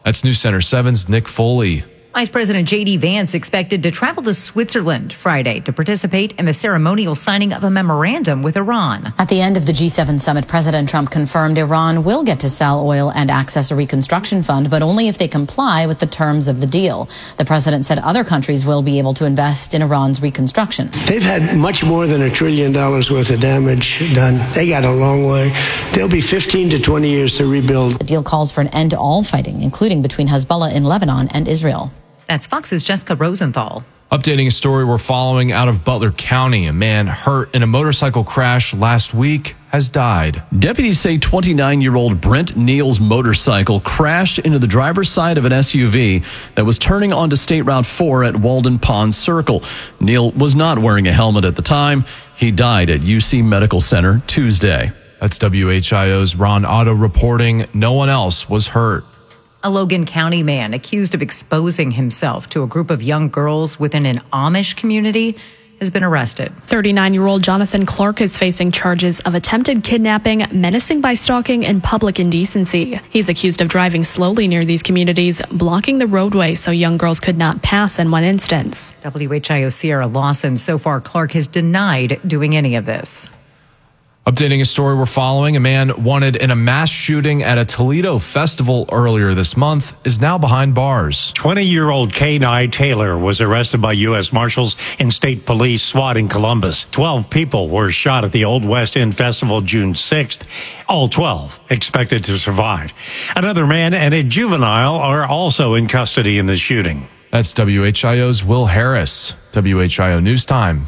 That's News Center 7's Nick Foley. Vice President J.D. Vance expected to travel to Switzerland Friday to participate in the ceremonial signing of a memorandum with Iran. At the end of the G7 summit, President Trump confirmed Iran will get to sell oil and access a reconstruction fund, but only if they comply with the terms of the deal. The president said other countries will be able to invest in Iran's reconstruction. They've had much more than $1 trillion worth of damage done. They got a long way. There'll be 15 to 20 years to rebuild. The deal calls for an end to all fighting, including between Hezbollah in Lebanon and Israel. That's Fox's Jessica Rosenthal. Updating a story we're following out of Butler County. A man hurt in a motorcycle crash last week has died. Deputies say 29-year-old Brent Neal's motorcycle crashed into the driver's side of an SUV that was turning onto State Route 4 at Walden Pond Circle. Neal was not wearing a helmet at the time. He died at UC Medical Center Tuesday. That's WHIO's Ron Otto reporting. No one else was hurt. A Logan County man accused of exposing himself to a group of young girls within an Amish community has been arrested. 39-year-old Jonathan Clark is facing charges of attempted kidnapping, menacing by stalking, and public indecency. He's accused of driving slowly near these communities, blocking the roadway so young girls could not pass in one instance. WHIO Sierra Lawson. So far, Clark has denied doing any of this. Updating a story we're following, a man wanted in a mass shooting at a Toledo festival earlier this month is now behind bars. 20-year-old K-Nye Taylor was arrested by U.S. Marshals and State Police SWAT in Columbus. 12 people were shot at the Old West End Festival June 6th. All 12 expected to survive. Another man and a juvenile are also in custody in the shooting. That's WHIO's Will Harris. WHIO News Time,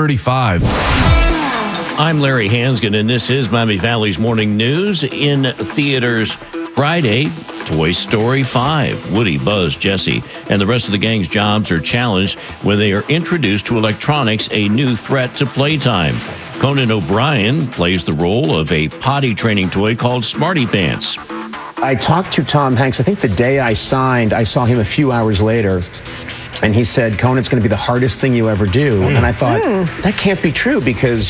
6:35. I'm Larry Hansgen, and this is Miami Valley's Morning News. In theaters Friday, Toy Story 5. Woody, Buzz, Jessie, and the rest of the gang's jobs are challenged when they are introduced to electronics, a new threat to playtime. Conan O'Brien plays the role of a potty training toy called Smarty Pants. I talked to Tom Hanks, I think the day I signed, I saw him a few hours later. And he said, Conan's going to be the hardest thing you ever do. And I thought, that can't be true because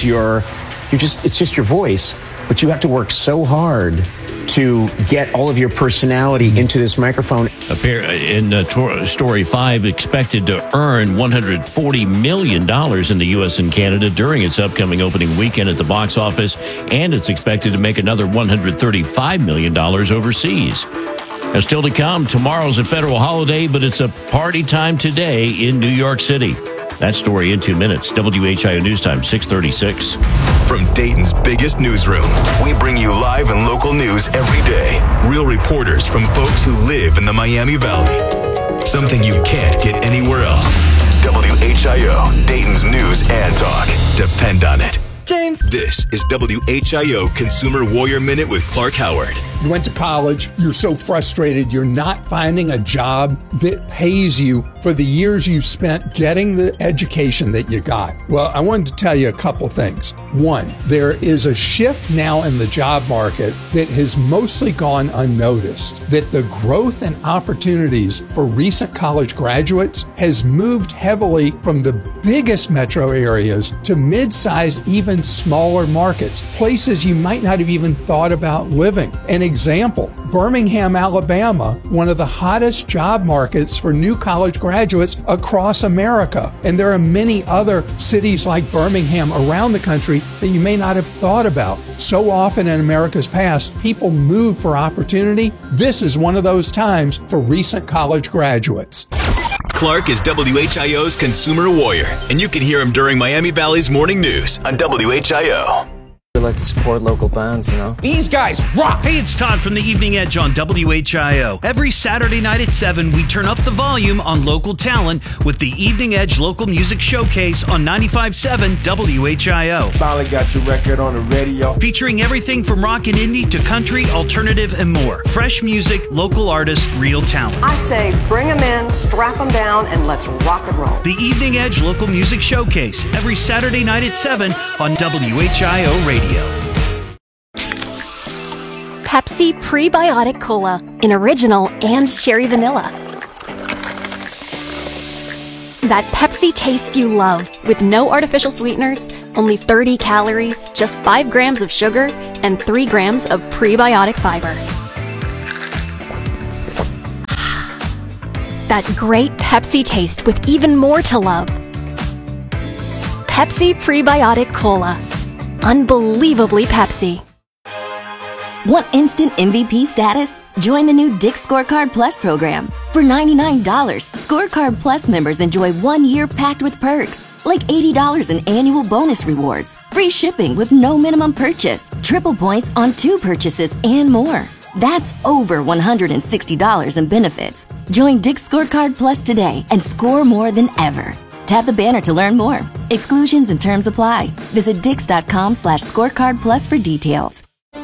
it's just your voice. But you have to work so hard to get all of your personality into this microphone. In Story 5, expected to earn $140 million in the U.S. and Canada during its upcoming opening weekend at the box office, and it's expected to make another $135 million overseas. Now, still to come, tomorrow's a federal holiday, but it's a party time today in New York City. That story in 2 minutes. WHIO News Time, 6:36. From Dayton's biggest newsroom, we bring you live and local news every day. Real reporters from folks who live in the Miami Valley. Something you can't get anywhere else. WHIO, Dayton's news and talk. Depend on it. James. This is WHIO Consumer Warrior Minute with Clark Howard. You went to college, you're so frustrated, you're not finding a job that pays you for the years you spent getting the education that you got. Well, I wanted to tell you a couple things. One, there is a shift now in the job market that has mostly gone unnoticed, that the growth and opportunities for recent college graduates has moved heavily from the biggest metro areas to mid-sized, even smaller markets, places you might not have even thought about living. An example, Birmingham, Alabama, one of the hottest job markets for new college graduates across America. And there are many other cities like Birmingham around the country that you may not have thought about. So often in America's past, people move for opportunity. This is one of those times for recent college graduates. Clark is WHIO's Consumer Warrior, and you can hear him during Miami Valley's Morning News on WHIO. We like to support local bands, you know. These guys rock! Hey, it's Todd from the Evening Edge on WHIO. Every Saturday night at 7, we turn up the volume on local talent with the Evening Edge Local Music Showcase on 95.7 WHIO. Finally got your record on the radio. Featuring everything from rock and indie to country, alternative, and more. Fresh music, local artists, real talent. I say bring them in, strap them down, and let's rock and roll. The Evening Edge Local Music Showcase every Saturday night at 7 on WHIO Radio. Pepsi Prebiotic Cola in original and cherry vanilla. That Pepsi taste you love with no artificial sweeteners, only 30 calories, just 5 grams of sugar, and 3 grams of prebiotic fiber. that great Pepsi taste with even more to love. Pepsi Prebiotic Cola. Unbelievably Pepsi. Want instant MVP status? Join the new Dick's Scorecard Plus program. For $99, Scorecard Plus members enjoy 1 year packed with perks, like $80 in annual bonus rewards, free shipping with no minimum purchase, triple points on 2 purchases, and more. That's over $160 in benefits. Join Dick's Scorecard Plus today and score more than ever. Tap the banner to learn more. Exclusions and terms apply. Visit dix.com/scorecard plus for details.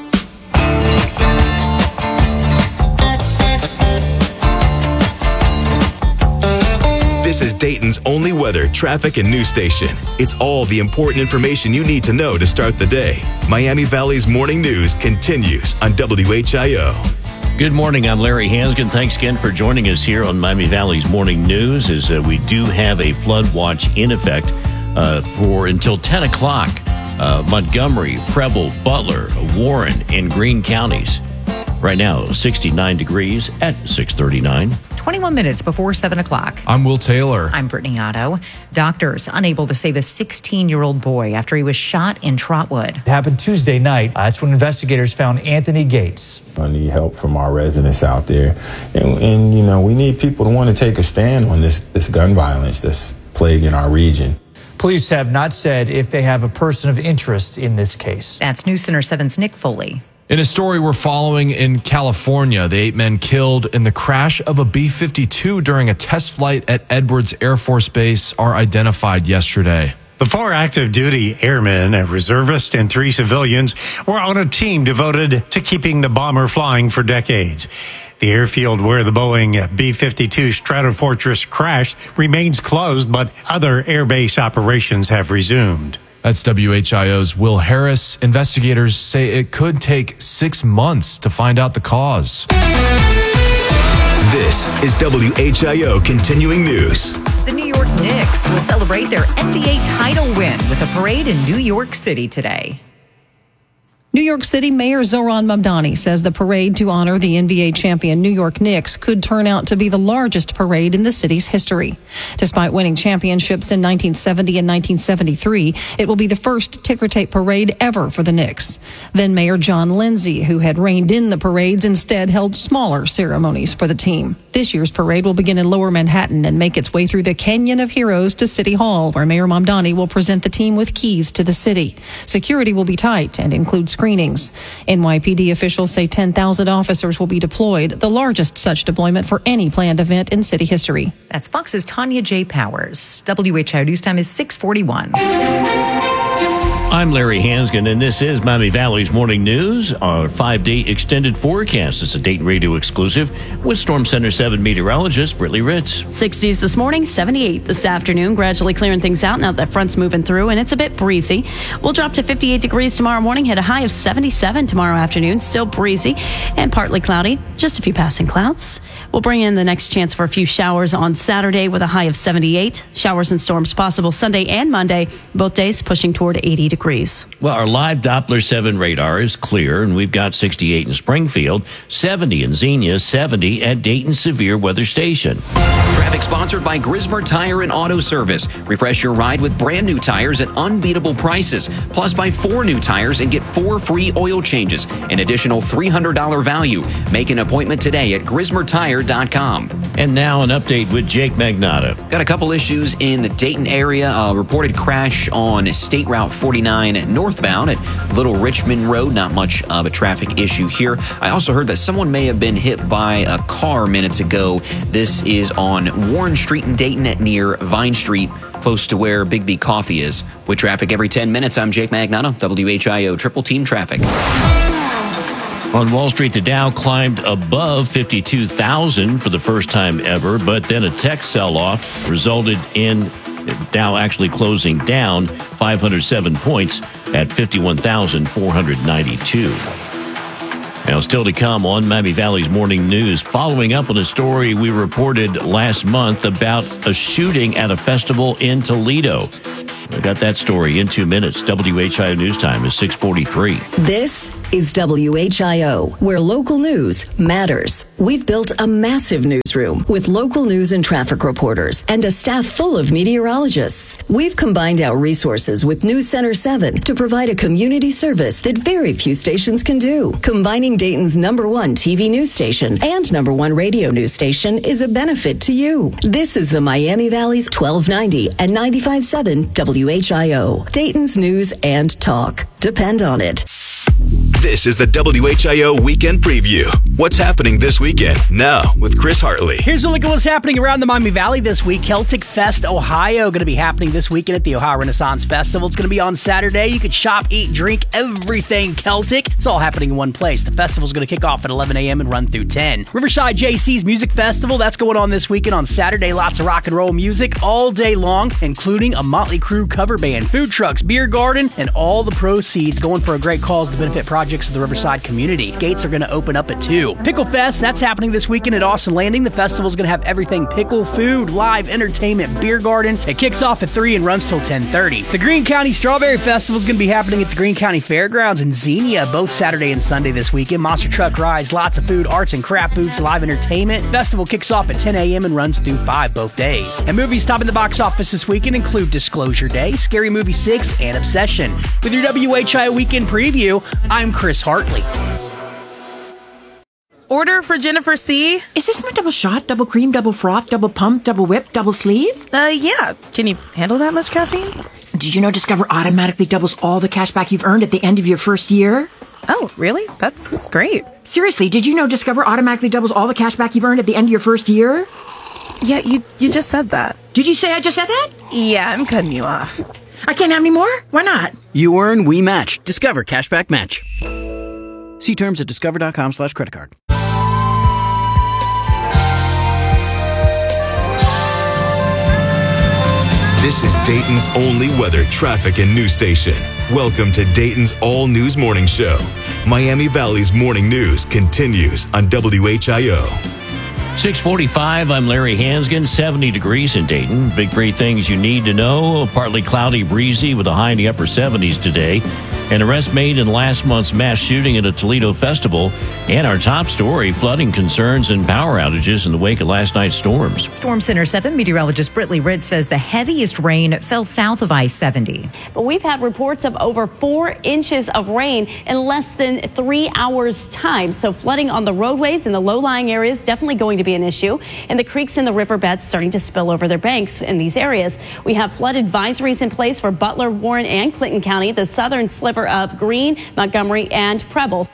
This is Dayton's only weather, traffic, and news station. It's all the important information you need to know to start the day. Miami Valley's morning news continues on WHIO. Good morning. I'm Larry Hansgen. Thanks again for joining us here on Miami Valley's morning news. As we do have a flood watch in effect for until 10 o'clock. Montgomery, Preble, Butler, Warren, and Greene counties. Right now, 69 degrees at 6:39. 21 minutes before 7 o'clock. I'm Will Taylor. I'm Brittany Otto. Doctors unable to save a 16-year-old boy after he was shot in Trotwood. It happened Tuesday night. That's when investigators found Anthony Gates. I need help from our residents out there. And you know, we need people to want to take a stand on this gun violence that's plaguing our region. Police have not said if they have a person of interest in this case. That's News Center 7's Nick Foley. In a story we're following in California, the 8 men killed in the crash of a B-52 during a test flight at Edwards Air Force Base are identified yesterday. The 4 active duty airmen, a reservist, and 3 civilians were on a team devoted to keeping the bomber flying for decades. The airfield where the Boeing B-52 Stratofortress crashed remains closed, but other airbase operations have resumed. That's WHIO's Will Harris. Investigators say it could take 6 months to find out the cause. This is WHIO Continuing News. The New York Knicks will celebrate their NBA title win with a parade in New York City today. New York City Mayor Zohran Mamdani says the parade to honor the NBA champion New York Knicks could turn out to be the largest parade in the city's history. Despite winning championships in 1970 and 1973, it will be the first ticker-tape parade ever for the Knicks. Then Mayor John Lindsay, who had reined in the parades, instead held smaller ceremonies for the team. This year's parade will begin in Lower Manhattan and make its way through the Canyon of Heroes to City Hall, where Mayor Mamdani will present the team with keys to the city. Security will be tight and include screenings. NYPD officials say 10,000 officers will be deployed, the largest such deployment for any planned event in city history. That's Fox's Tanya J. Powers. WHIO News Time is 6:41. I'm Larry Hansgen, and this is Miami Valley's Morning News, our 5-day extended forecast. It's a Dayton Radio exclusive with Storm Center 7 meteorologist Brittany Ritz. 60s this morning, 78 this afternoon, gradually clearing things out now that front's moving through, and it's a bit breezy. We'll drop to 58 degrees tomorrow morning, hit a high of 77 tomorrow afternoon, still breezy and partly cloudy, just a few passing clouds. We'll bring in the next chance for a few showers on Saturday with a high of 78. Showers and storms possible Sunday and Monday, both days pushing toward 80 degrees. Well, our live Doppler 7 radar is clear, and we've got 68 in Springfield, 70 in Xenia, 70 at Dayton Severe Weather Station. Traffic sponsored by Grismer Tire and Auto Service. Refresh your ride with brand new tires at unbeatable prices. Plus, buy 4 new tires and get 4 free oil changes. An additional $300 value. Make an appointment today at GrismerTire.com. And now an update with Jake Magnotta. Got a couple issues in the Dayton area. A reported crash on State Route 49 northbound at Little Richmond Road. Not much of a traffic issue here. I also heard that someone may have been hit by a car minutes ago. This is on Warren Street in Dayton near Vine Street, close to where Big B Coffee is. With traffic every 10 minutes, I'm Jake Magnotta, WHIO Triple Team Traffic. On Wall Street, the Dow climbed above 52,000 for the first time ever, but then a tech sell-off resulted in Dow actually closing down 507 points at 51,492. Now, still to come on Miami Valley's Morning News, following up on a story we reported last month about a shooting at a festival in Toledo. We got that story in 2 minutes. WHIO News Time is 6:43. This is WHIO, where local news matters. We've built a massive newsroom with local news and traffic reporters and a staff full of meteorologists. We've combined our resources with News Center 7 to provide a community service that very few stations can do. Combining Dayton's #1 TV news station and #1 radio news station is a benefit to you. This is the Miami Valley's 1290 and 95.7 WHIO. Dayton's news and talk. Depend on it. This is the WHIO Weekend Preview. What's happening this weekend? Now, with Chris Hartley. Here's a look at what's happening around the Miami Valley this week. Celtic Fest Ohio going to be happening this weekend at the Ohio Renaissance Festival. It's going to be on Saturday. You can shop, eat, drink, everything Celtic. It's all happening in one place. The festival's going to kick off at 11 a.m. and run through 10. Riverside JC's Music Festival, that's going on this weekend on Saturday. Lots of rock and roll music all day long, including a Motley Crue cover band, food trucks, beer garden, and all the proceeds going for a great cause to benefit projects of the Riverside community. Gates are going to open up at 2. Pickle Fest, that's happening this weekend at Austin Landing. The festival's going to have everything pickle, food, live entertainment, beer garden. It kicks off at 3 and runs till 10:30. The Greene County Strawberry Festival is going to be happening at the Greene County Fairgrounds in Xenia both Saturday and Sunday this weekend. Monster truck rides, lots of food, arts and craft booths, live entertainment. Festival kicks off at 10 a.m. and runs through 5 both days. And movies topping the box office this weekend include Disclosure Day, Scary Movie 6, and Obsession. With your WHIO Weekend Preview, I'm Chris Hartley. Order for Jennifer C. Is this my double shot, double cream, double froth, double pump, double whip, double sleeve? Yeah. Can you handle that much caffeine? Did you know Discover automatically doubles all the cash back you've earned at the end of your first year? Oh, really? That's great. Seriously, did you know Discover automatically doubles all the cash back you've earned at the end of your first year? Yeah, you just said that. Did you say I just said that? Yeah, I'm cutting you off. I can't have any more? Why not? You earn, we match. Discover Cashback Match. See terms at discover.com/creditcard. This is Dayton's only weather, traffic, and news station. Welcome to Dayton's All News Morning Show. Miami Valley's morning news continues on WHIO. 6:45, I'm Larry Hansgen, 70 degrees in Dayton. Big three things you need to know. Partly cloudy, breezy with a high in the upper 70s today. An arrest made in last month's mass shooting at a Toledo festival. And our top story, flooding concerns and power outages in the wake of last night's storms. Storm Center 7 meteorologist Britley Ritz says the heaviest rain fell south of I-70. But we've had reports of over 4 inches of rain in less than 3 hours' time. So flooding on the roadways and the low-lying areas definitely going to be an issue. And the creeks in the riverbeds starting to spill over their banks in these areas. We have flood advisories in place for Butler, Warren, and Clinton County, the southern sliver of Greene, Montgomery, and Preble.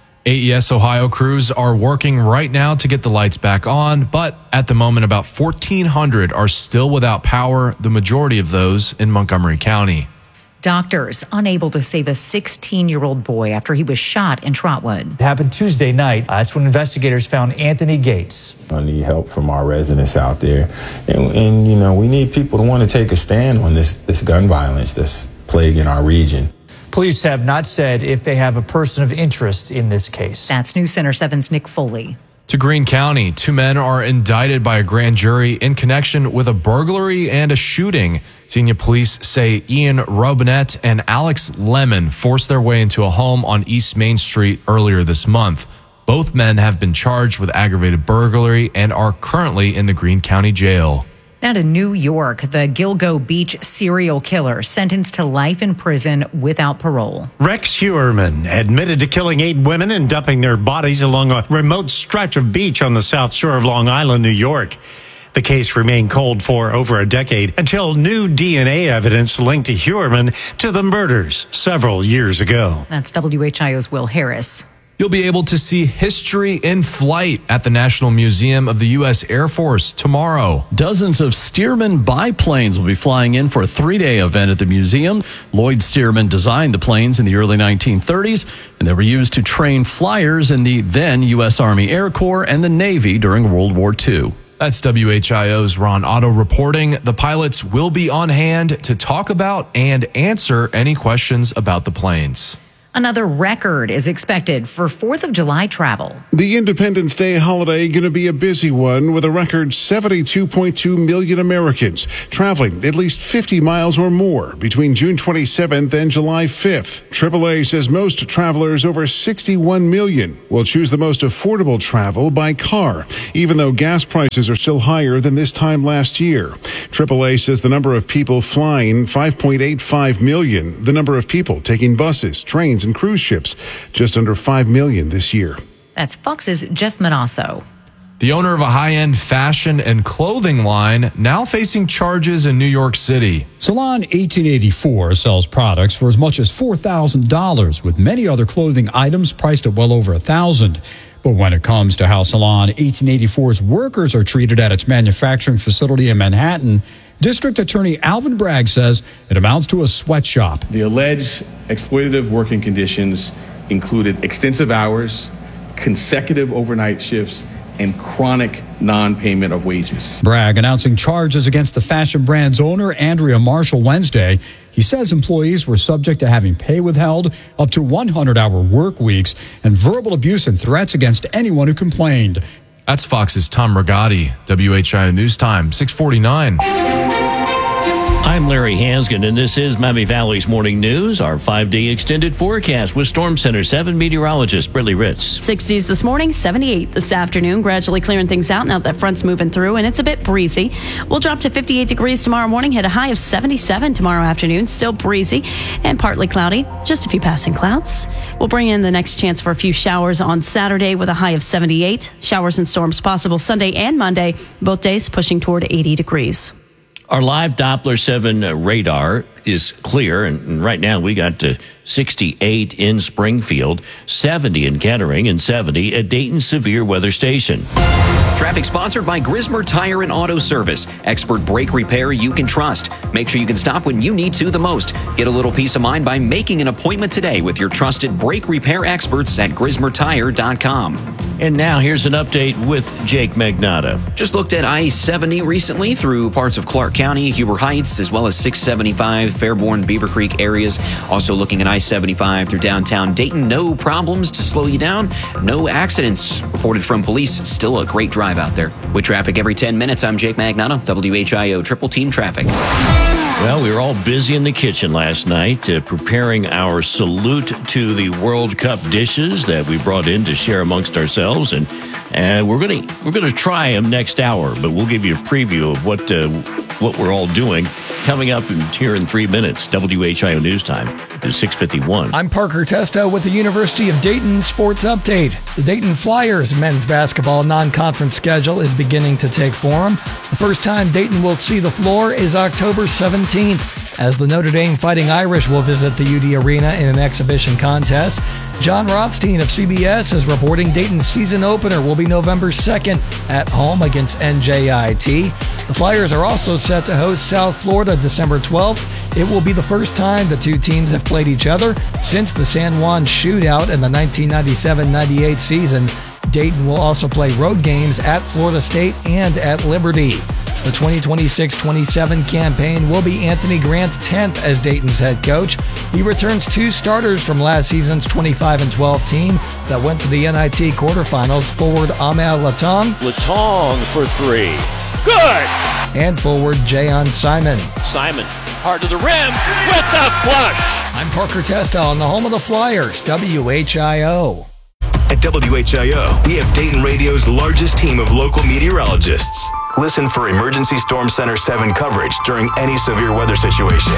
AES Ohio crews are working right now to get the lights back on, but at the moment about 1,400 are still without power, the majority of those in Montgomery County. Doctors unable to save a 16-year-old boy after he was shot in Trotwood. It happened Tuesday night. That's when investigators found Anthony Gates. I need help from our residents out there. And you know, we need people to want to take a stand on this gun violence that's plaguing our region. Police have not said if they have a person of interest in this case. That's News Center 7's Nick Foley. To Greene County, 2 men are indicted by a grand jury in connection with a burglary and a shooting. Senior police say Ian Robinette and Alex Lemon forced their way into a home on East Main Street earlier this month. Both men have been charged with aggravated burglary and are currently in the Greene County Jail. Now to New York, the Gilgo Beach serial killer sentenced to life in prison without parole. Rex Heuermann admitted to killing 8 women and dumping their bodies along a remote stretch of beach on the south shore of Long Island, New York. The case remained cold for over a decade until new DNA evidence linked Heuermann to the murders several years ago. That's WHIO's Will Harris. You'll be able to see history in flight at the National Museum of the U.S. Air Force tomorrow. Dozens of Stearman biplanes will be flying in for a 3-day event at the museum. Lloyd Stearman designed the planes in the early 1930s, and they were used to train flyers in the then U.S. Army Air Corps and the Navy during World War II. That's WHIO's Ron Otto reporting. The pilots will be on hand to talk about and answer any questions about the planes. Another record is expected for 4th of July travel. The Independence Day holiday going to be a busy one with a record 72.2 million Americans traveling at least 50 miles or more between June 27th and July 5th. AAA says most travelers, over 61 million, will choose the most affordable travel by car, even though gas prices are still higher than this time last year. AAA says the number of people flying, 5.85 million. The number of people taking buses, trains, and cruise ships, just under 5 million this year. That's Fox's Jeff Manasso. The owner of a high-end fashion and clothing line now facing charges in New York City. Salon 1884 sells products for as much as $4,000, with many other clothing items priced at well over $1,000. But when it comes to how Salon 1884's workers are treated at its manufacturing facility in Manhattan, District Attorney Alvin Bragg says it amounts to a sweatshop. The alleged exploitative working conditions included extensive hours, consecutive overnight shifts, and chronic non-payment of wages. Bragg announcing charges against the fashion brand's owner, Andrea Marshall, Wednesday. He says employees were subject to having pay withheld, up to 100-hour work weeks, and verbal abuse and threats against anyone who complained. That's Fox's Tom Rigotti, WHIO News Time, 6:49. I'm Larry Hansgen, and this is Miami Valley's Morning News, our 5-day extended forecast with Storm Center 7 meteorologist Brittany Ritz. 60s this morning, 78 this afternoon, gradually clearing things out now that front's moving through, and it's a bit breezy. We'll drop to 58 degrees tomorrow morning, hit a high of 77 tomorrow afternoon, still breezy and partly cloudy, just a few passing clouds. We'll bring in the next chance for a few showers on Saturday with a high of 78. Showers and storms possible Sunday and Monday, both days pushing toward 80 degrees. Our live Doppler 7 radar is clear, and right now we got 68 in Springfield, 70 in Kettering, and 70 at Dayton Severe Weather Station. Traffic sponsored by Grismer Tire and Auto Service. Expert brake repair you can trust. Make sure you can stop when you need to the most. Get a little peace of mind by making an appointment today with your trusted brake repair experts at GrismerTire.com. And now here's an update with Jake Magnotta. Just looked at I-70 recently through parts of Clark County, Huber Heights, as well as 675, Fairborn, Beaver Creek areas. Also looking at I-75 through downtown Dayton. No problems to slow you down. No accidents reported from police. Still a great drive out there. With traffic every 10 minutes, I'm Jake Magnotta, WHIO Triple Team Traffic. Well, we were all busy in the kitchen last night preparing our salute to the World Cup dishes that we brought in to share amongst ourselves, and we're gonna try them next hour. But we'll give you a preview of what we're all doing coming up here in 3 minutes. WHIO News Time is 6:51. I'm Parker Testo with the University of Dayton Sports Update. The Dayton Flyers men's basketball non-conference schedule is beginning to take form. The first time Dayton will see the floor is October 17th, as the Notre Dame Fighting Irish will visit the UD Arena in an exhibition contest. John Rothstein of CBS is reporting Dayton's season opener will be November 2nd at home against NJIT. The Flyers are also set to host South Florida December 12th. It will be the first time the two teams have played each other since the San Juan shootout in the 1997-98 season. Dayton will also play road games at Florida State and at Liberty. The 2026-27 campaign will be Anthony Grant's 10th as Dayton's head coach. He returns two starters from last season's 25-12 team that went to the NIT quarterfinals, forward Ahmed Latong. Latong for three. Good! And forward Jayon Simon. Simon, hard to the rim, with the flush! I'm Parker Testa on the home of the Flyers, WHIO. At WHIO, we have Dayton Radio's largest team of local meteorologists. Listen for Emergency Storm Center 7 coverage during any severe weather situation.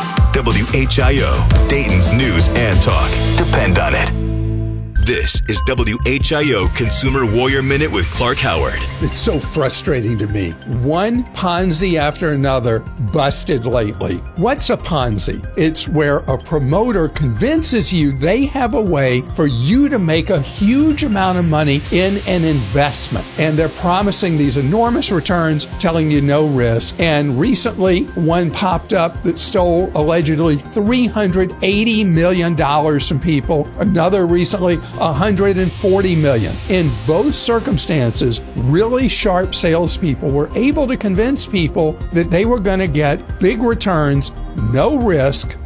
WHIO, Dayton's news and talk. Depend on it. This is WHIO Consumer Warrior Minute with Clark Howard. It's so frustrating to me. One Ponzi after another busted lately. What's a Ponzi? It's where a promoter convinces you they have a way for you to make a huge amount of money in an investment. And they're promising these enormous returns, telling you no risk. And recently, one popped up that stole allegedly $380 million from people. Another recently, $140 million. In both circumstances, really sharp salespeople were able to convince people that they were going to get big returns, no risk,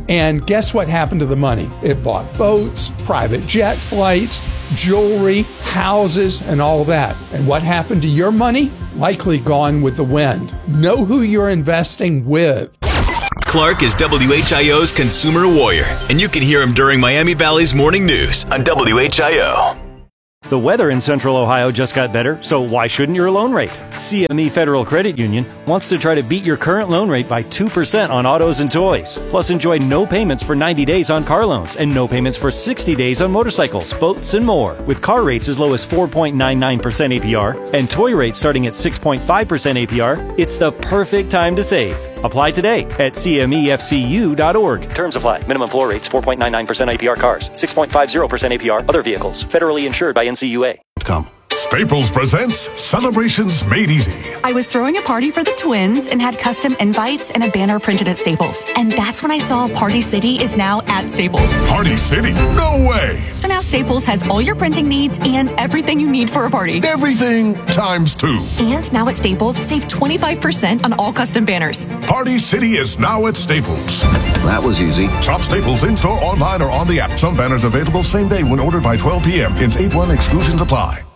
And guess what happened to the money? It bought boats, private jet flights, jewelry, houses, and all that. And what happened to your money? Likely gone with the wind. Know who you're investing with. Clark is WHIO's consumer warrior, and you can hear him during Miami Valley's morning news on WHIO. The weather in Central Ohio just got better, so why shouldn't your loan rate? CME Federal Credit Union wants to try to beat your current loan rate by 2% on autos and toys. Plus, enjoy no payments for 90 days on car loans and no payments for 60 days on motorcycles, boats, and more. With car rates as low as 4.99% APR and toy rates starting at 6.5% APR, it's the perfect time to save. Apply today at cmefcu.org. Terms apply. Minimum floor rates 4.99% APR cars, 6.50% APR other vehicles. Federally insured by NCUA. Staples presents Celebrations Made Easy. I was throwing a party for the twins and had custom invites and a banner printed at Staples. And that's when I saw Party City is now at Staples. Party City? No way! So now Staples has all your printing needs and everything you need for a party. Everything times 2. And now at Staples, save 25% on all custom banners. Party City is now at Staples. That was easy. Shop Staples in-store, online, or on the app. Some banners available same day when ordered by 12 p.m. Ins 8-1 exclusions apply.